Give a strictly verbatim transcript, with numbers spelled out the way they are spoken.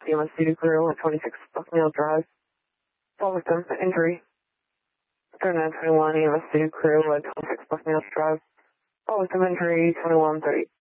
E M S City Crew at twenty-six Bucknell Drive. All victim, injury. thirty-nine twenty-one E M S City Crew at twenty-six Bucknell Drive. All victim, injury, twenty-one thirty.